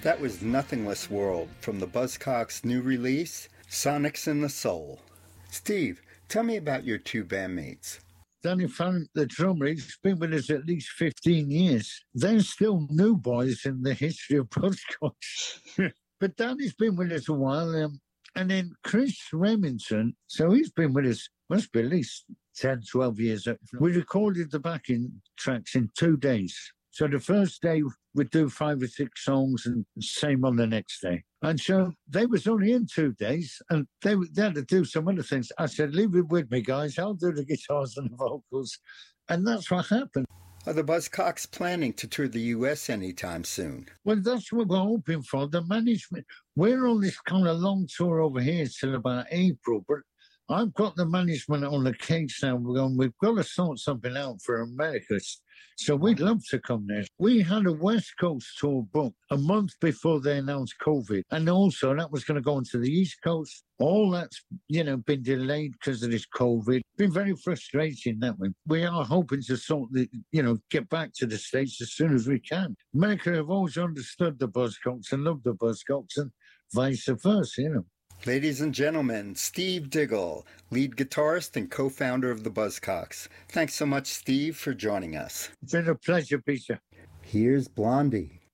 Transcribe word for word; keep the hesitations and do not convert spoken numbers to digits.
That was Nothingless World from the Buzzcocks' new release, Sonics in the Soul. Steve, tell me about your two bandmates. Danny Farrant, the drummer, he's been with us at least fifteen years. They're still new boys in the history of Buzzcocks. But Danny's been with us a while. Um, and then Chris Remington, so he's been with us, must be at least ten, twelve years. We recorded the backing tracks in two days. So the first day we'd do five or six songs and same on the next day. And so they was only in two days and they, they had to do some other things. I said, leave it with me, guys. I'll do the guitars and the vocals. And that's what happened. Are the Buzzcocks planning to tour the U S anytime soon? Well, that's what we're hoping for. The management, we're on this kind of long tour over here till about April, but I've got the management on the case now. We're going, we've got to sort something out for America. So we'd love to come there. We had a West Coast tour booked a month before they announced COVID. And also that was going to go into the East Coast. All that's, you know, been delayed because of this COVID. Been very frustrating that way. We are hoping to sort the, you know, get back to the States as soon as we can. America have always understood the Buzzcocks and loved the Buzzcocks and vice versa, you know. Ladies and gentlemen, Steve Diggle, lead guitarist and co-founder of the Buzzcocks. Thanks so much, Steve, for joining us. It's been a pleasure, Peter. Here's Blondie.